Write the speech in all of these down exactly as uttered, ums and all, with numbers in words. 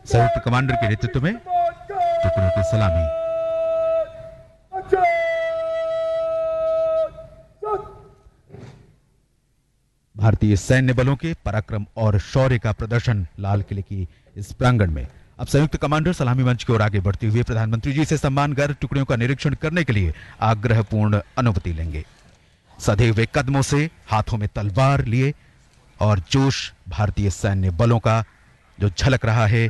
संयुक्त कमांडर के नेतृत्व में टुकड़ों की सलामी। भारतीय सैन्य बलों के पराक्रम और शौर्य का प्रदर्शन लाल किले की इस प्रांगण में। अब संयुक्त कमांडर सलामी मंच की ओर आगे बढ़ते हुए प्रधानमंत्री जी से सम्मानगर्भ टुकड़ियों का निरीक्षण करने के लिए आग्रहपूर्ण अनुमति लेंगे। सधे हुए कदमों से, हाथों में तलवार लिए और जोश भारतीय सैन्य बलों का जो झलक रहा है।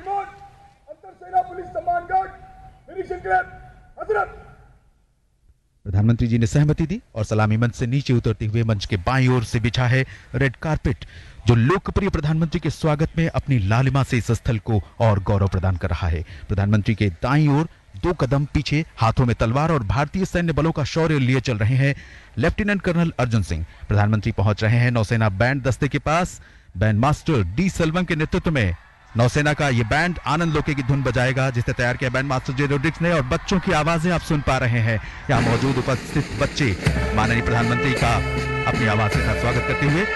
प्रधानमंत्री जी ने सहमति दी और सलामी मंच से नीचे उतरते हुए मंच के बाईं ओर से बिछा है रेड कारपेट, जो लोकप्रिय प्रधानमंत्री के स्वागत में अपनी लालिमा से इस स्थल को और गौरव प्रदान कर रहा है। प्रधानमंत्री के दाईं ओर दो कदम पीछे, हाथों में तलवार और भारतीय सैन्य बलों का शौर्य लिए चल रहे हैं लेफ्टिनेंट कर्नल अर्जुन सिंह। प्रधानमंत्री पहुंच रहे हैं नौसेना बैंड दस्ते के पास। बैंड मास्टर डी सेल्वम के नेतृत्व में नौसेना का ये बैंड आनंद लोके की धुन बजाएगा, जिसे तैयार किया बैंड मास्टर जे रोड्रिक्स ने। और बच्चों की आवाजें आप सुन पा रहे हैं। यहाँ मौजूद उपस्थित बच्चे माननीय प्रधानमंत्री का अपनी आवाज के साथ स्वागत करते हुए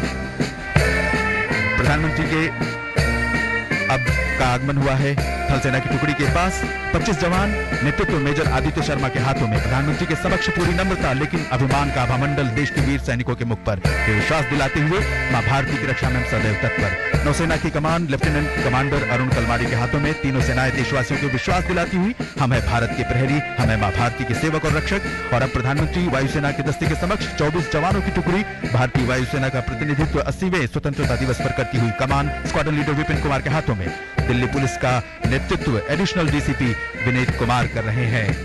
प्रधानमंत्री के अब का आगमन हुआ है थल सेना की टुकड़ी के पास। पच्चीस जवान नेतृत्व मेजर आदित्य शर्मा के हाथों में प्रधानमंत्री के समक्ष पूरी नम्रता लेकिन अभिमान का आभामंडल देश के वीर सैनिकों के मुख पर विश्वास दिलाते हुए मां भारती की रक्षा में सदैव तत्पर। नौसेना की कमान लेफ्टिनेंट कमांडर अरुण कलमाड़ी के हाथों में तीनों सेनाएं देशवासियों को विश्वास दिलाती हुई हम है भारत के प्रहरी, हम है मां भारती के सेवक और रक्षक। और अब प्रधानमंत्री वायुसेना के दस्ते के समक्ष चौबीस जवानों की टुकड़ी भारतीय वायुसेना का प्रतिनिधित्व अस्सीवें स्वतंत्रता दिवस पर करती हुई कमान स्क्वाड्रन लीडर विपिन कुमार के हाथों में। दिल्ली पुलिस का नेतृत्व एडिशनल डीसीपी विनीत कुमार कर रहे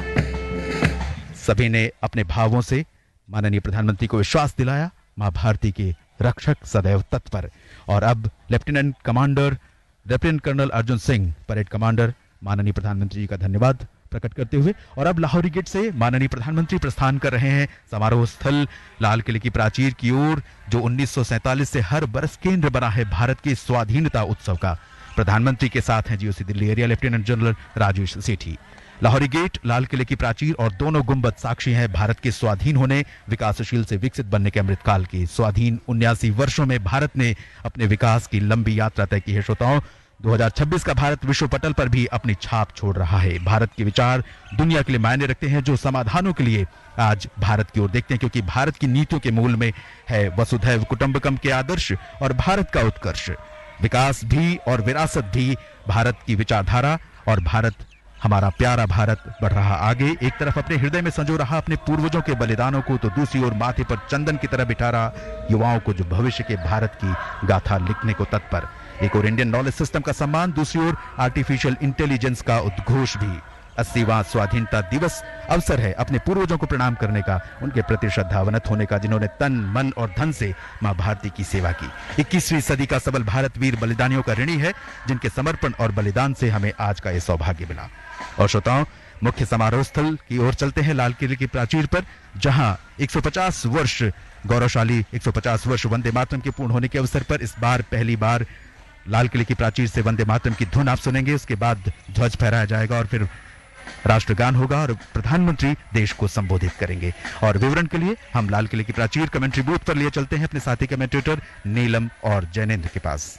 हैं। सभी ने अपने भावों से माननीय प्रधानमंत्री को विश्वास दिलाया, मां भारती के रक्षक सदैव तत्पर। और अब lieutenant commander lieutenant colonel Arjun Singh parade commander माननीय प्रधानमंत्री जी का धन्यवाद प्रकट करते हुए और अब लाहौरी गेट से माननीय प्रधानमंत्री प्रस्थान कर रहे हैं समारोह स्थल लाल किले की प्राचीर की ओर, जो उन्नीस सौ सैंतालीस से हर बरस केंद्र बना है भारत के स्वाधीनता उत्सव का। प्रधानमंत्री के साथ हैं GOC Delhi area lieutenant general Rajesh सेठी। लाहौरी गेट, लाल किले की प्राचीर और दोनों गुंबद साक्षी हैं भारत के स्वाधीन होने, विकासशील से विकसित बनने के अमृतकाल की। स्वाधीन उन्यासी वर्षों में भारत ने अपने विकास की लंबी यात्रा तय की है। श्रोताओं, दो हज़ार छब्बीस का भारत विश्व पटल पर भी अपनी छाप छोड़ रहा है। भारत के विचार दुनिया के लिए मायने रखते हैं, जो समाधानों के लिए आज भारत की ओर देखते हैं, क्योंकि भारत की नीतियों के मूल में है वसुधैव कुटुंबकम के आदर्श और भारत का उत्कर्ष। विकास भी और विरासत भी भारत की विचारधारा, और भारत हमारा प्यारा भारत बढ़ रहा आगे। एक तरफ अपने हृदय में संजो रहा अपने पूर्वजों के बलिदानों को, तो दूसरी ओर माथे पर चंदन की तरह बिठा रहा युवाओं को, जो भविष्य के भारत की गाथा लिखने को तत्पर। एक और इंडियन नॉलेज सिस्टम का सम्मान, दूसरी ओर आर्टिफिशियल इंटेलिजेंस का उद्घोष भी। अस्सीवां स्वाधीनता दिवस अवसर है अपने पूर्वजों को प्रणाम करने का, उनके प्रति श्रद्धावनत होने का, जिन्होंने तन मन और धन से मां भारती की सेवा की। इक्कीसवीं सदी का सबल भारत वीर बलिदानियों का ऋणी है, जिनके समर्पण और बलिदान से हमें आज का यह सौभाग्य मिला। और श्रोताओं, मुख्य समारोह स्थल की ओर चलते हैं लाल किले की प्राचीर पर, जहां एक सौ पचास वर्ष गौरवशाली एक सौ पचास वर्ष वंदे मातरम के पूर्ण होने के अवसर पर इस बार पहली बार लाल किले की प्राचीर से वंदे मातरम की धुन आप सुनेंगे। उसके बाद ध्वज फहराया जाएगा और फिर राष्ट्रगान होगा और प्रधानमंत्री देश को संबोधित करेंगे। और विवरण के लिए हम लाल किले की प्राचीर कमेंट्री बूथ पर लिए चलते हैं अपने साथी कमेंटेटर नीलम और जैनेन्द्र के पास।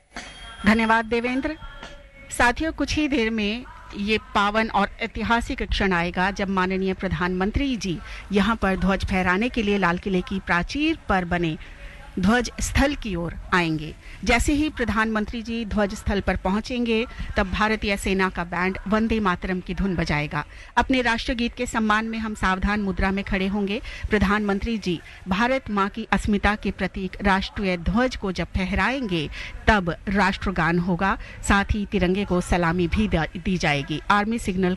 धन्यवाद देवेंद्र। साथियों, कुछ ही देर में ये पावन और ऐतिहासिक क्षण आएगा जब माननीय प्रधानमंत्री जी यहाँ पर ध्वज फहराने के लिए लाल किले की प्राचीर पर बने ध्वज स्थल की ओर आएंगे। जैसे ही प्रधानमंत्री जी ध्वज स्थल पर पहुंचेंगे, तब भारतीय सेना का बैंड वंदे मातरम की धुन बजाएगा। अपने राष्ट्रगीत के सम्मान में हम सावधान मुद्रा में खड़े होंगे। प्रधानमंत्री जी भारत माँ की अस्मिता के प्रतीक राष्ट्रीय ध्वज को जब फहराएंगे, तब राष्ट्रगान होगा, साथ ही तिरंगे को सलामी भी दी जाएगी। Army signal